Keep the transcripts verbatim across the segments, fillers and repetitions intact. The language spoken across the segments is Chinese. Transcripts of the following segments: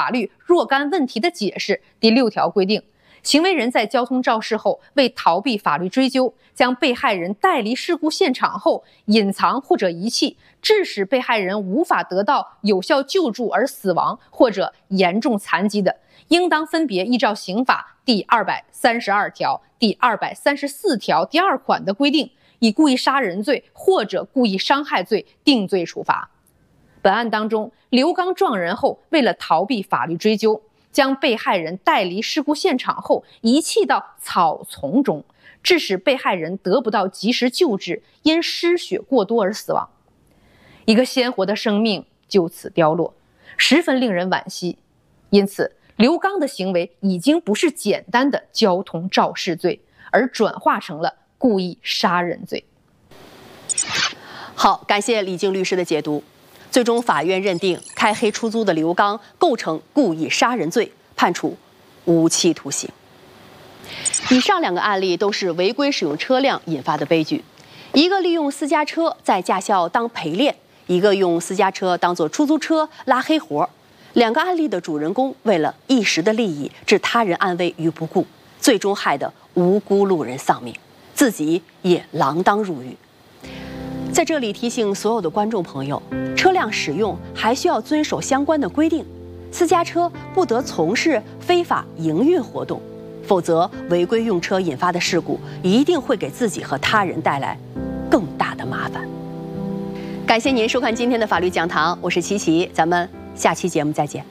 法律若干问题的解释第六条规定，行为人在交通肇事后为逃避法律追究，将被害人带离事故现场后隐藏或者遗弃，致使被害人无法得到有效救助而死亡或者严重残疾的，应当分别依照刑法第二百三十二条、第二百三十四条第二款的规定，以故意杀人罪或者故意伤害罪定罪处罚。本案当中，刘刚撞人后，为了逃避法律追究，将被害人带离事故现场后遗弃到草丛中，致使被害人得不到及时救治，因失血过多而死亡。一个鲜活的生命就此凋落，十分令人惋惜。因此，刘刚的行为已经不是简单的交通肇事罪，而转化成了故意杀人罪。 好，感谢李静律师的解读。最终，法院认定开黑出租的刘刚构成故意杀人罪，判处无期徒刑。以上两个案例都是违规使用车辆引发的悲剧，一个利用私家车在驾校当陪练，一个用私家车当作出租车拉黑活。两个案例的主人公为了一时的利益，置他人安危于不顾，最终害得无辜路人丧命，自己也锒铛入狱。在这里提醒所有的观众朋友，车辆使用还需要遵守相关的规定，私家车不得从事非法营运活动，否则违规用车引发的事故一定会给自己和他人带来更大的麻烦。感谢您收看今天的法律讲堂，我是琪琪，咱们下期节目再见。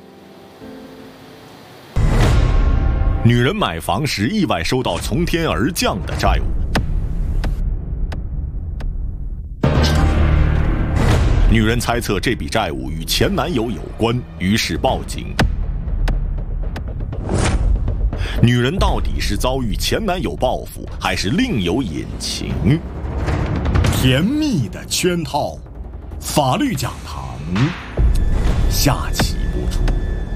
女人买房时意外收到从天而降的债务，女人猜测这笔债务与前男友有关，于是报警。女人到底是遭遇前男友报复，还是另有隐情？ 甜蜜的圈套，法律讲堂，下期播出。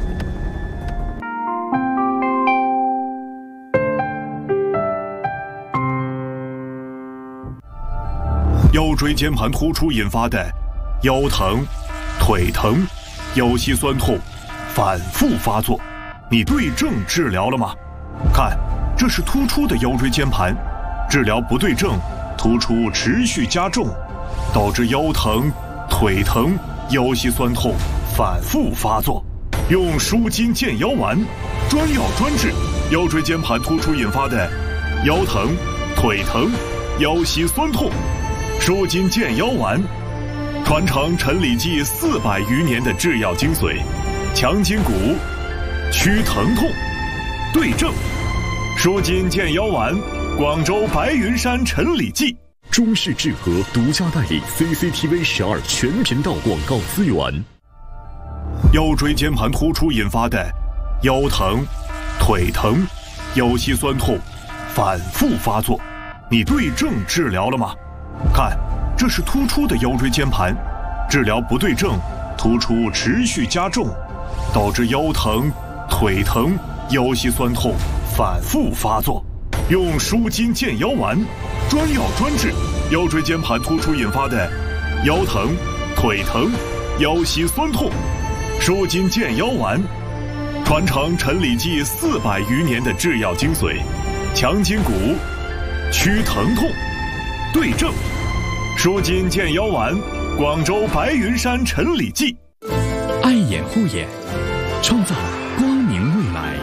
腰椎间盘突出引发的腰疼、腿疼、腰膝酸痛反复发作，你对症治疗了吗？看，这是突出的腰椎间盘，治疗不对症，突出持续加重，导致腰疼、腿疼、腰膝酸痛反复发作。用舒筋健腰丸，专药专治腰椎间盘突出引发的腰疼、腿疼、腰膝酸痛。舒筋健腰丸，传承陈李济四百余年的制药精髓，强筋骨，祛疼痛，对症。舒筋健腰丸，广州白云山陈李济。 中视智和独家代理 C C T V 十二全频道广告资源。 腰椎间盘突出引发的腰疼、腿疼、腰膝酸痛反复发作，你对症治疗了吗？看，这是突出的腰椎间盘，治疗不对症，突出持续加重，导致腰疼、腿疼、腰膝酸痛反复发作。用舒筋健腰丸，专药专治腰椎间盘突出引发的腰疼、腿疼、腰膝酸痛。舒筋健腰丸，传承陈李济四百余年的制药精髓，强筋骨，祛疼痛，对症。舒筋健腰丸，广州白云山陈李济。 爱眼护眼，创造光明未来。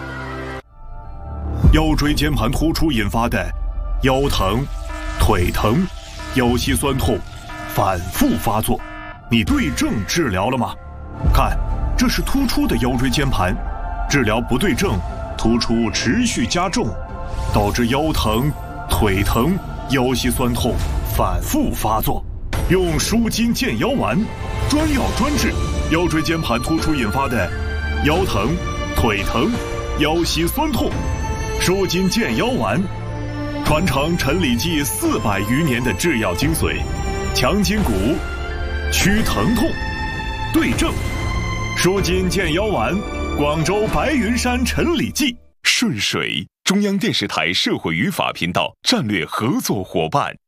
腰椎间盘突出引发的腰疼、腿疼、腰膝酸痛反复发作，你对症治疗了吗？看，这是突出的腰椎间盘，治疗不对症，突出持续加重，导致腰疼、腿疼、腰膝酸痛反复发作。用舒筋健腰丸，专药专治腰椎间盘突出引发的腰疼、腿疼、腰膝酸痛。舒筋健腰丸，传承陈李济四百余年的制药精髓，强筋骨，祛疼痛，对症。舒筋健腰丸，广州白云山陈李济。 顺水，中央电视台社会与法频道战略合作伙伴。